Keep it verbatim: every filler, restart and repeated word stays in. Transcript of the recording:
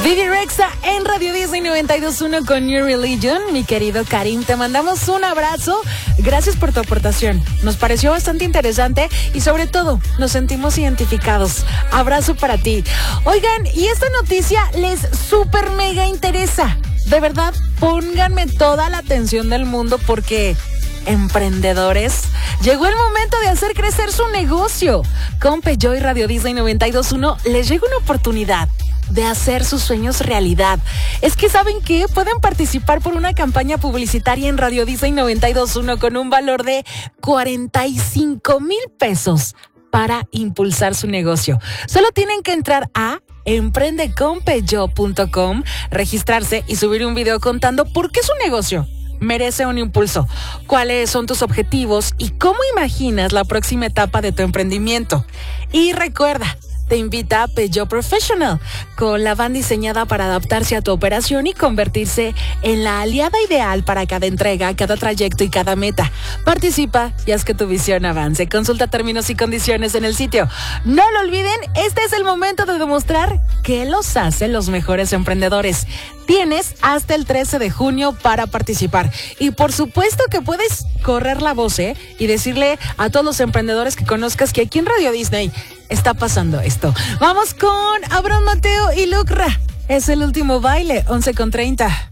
Vivi Rexa en Radio Disney noventa y dos punto uno con New Religion. Mi querido Karim, te mandamos un abrazo. Gracias por tu aportación. Nos pareció bastante interesante y sobre todo nos sentimos identificados. Abrazo para ti. Oigan, y esta noticia les súper mega interesa. De verdad, pónganme toda la atención del mundo porque... emprendedores, llegó el momento de hacer crecer su negocio. Con Peugeot y Radio Disney noventa y dos punto uno les llega una oportunidad de hacer sus sueños realidad. Es que ¿saben qué? Pueden participar por una campaña publicitaria en Radio Disney noventa y dos punto uno con un valor de cuarenta y cinco mil pesos para impulsar su negocio. Solo tienen que entrar a emprende con peugeot punto com, registrarse y subir un video contando por qué su negocio merece un impulso, cuáles son tus objetivos y cómo imaginas la próxima etapa de tu emprendimiento. Y recuerda, te invita a Peugeot Professional, con la van diseñada para adaptarse a tu operación y convertirse en la aliada ideal para cada entrega, cada trayecto y cada meta. Participa y haz que tu visión avance. Consulta términos y condiciones en el sitio. No lo olviden, este es el momento de demostrar qué los hace los mejores emprendedores. Tienes hasta el trece de junio para participar. Y por supuesto que puedes correr la voz, ¿eh? Y decirle a todos los emprendedores que conozcas que aquí en Radio Disney está pasando esto. Vamos con Abraham Mateo y Lucra. Es el último baile, once con treinta.